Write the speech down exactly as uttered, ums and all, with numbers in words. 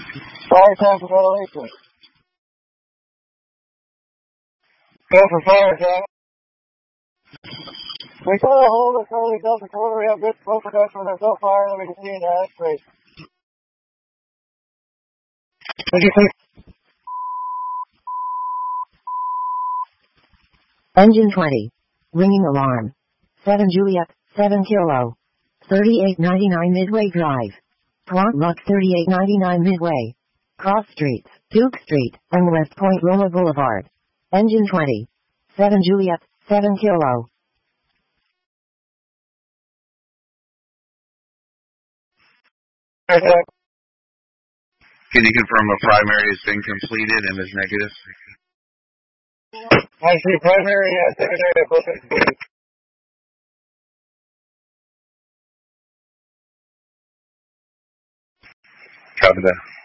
Fire tank ventilation. Go for fire tank. We saw a hole that's currently Delta Corner. We have good smoke protection. There's no fire that we can see in the ashtray. What do you think? Engine twenty. Ringing alarm. seven Juliet, seven Kilo. thirty-eight ninety-nine Midway Drive. Plant Luck thirty-eight ninety-nine Midway. Cross Streets, Duke Street, and West Point Roma Boulevard. Engine twenty. seven Juliet, seven Kilo. Okay. Can you confirm a primary has been completed and is negative? I see primary and secondary both completed. Copy that.